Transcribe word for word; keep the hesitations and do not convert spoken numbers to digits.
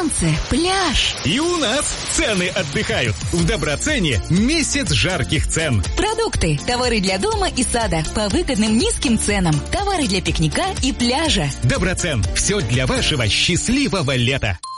солнце, пляж. И у нас цены отдыхают. В Доброцене месяц жарких цен. Продукты, товары для дома и сада по выгодным низким ценам. Товары для пикника и пляжа. Доброцен. Все для вашего счастливого лета.